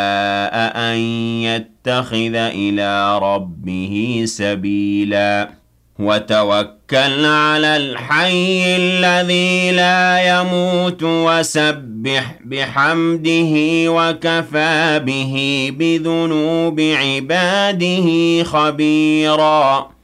أن يتخذ إلى ربه سبيلا وتوكل على الحي الذي لا يموت وسبح بحمده وكفى به بذنوب عباده خبيرا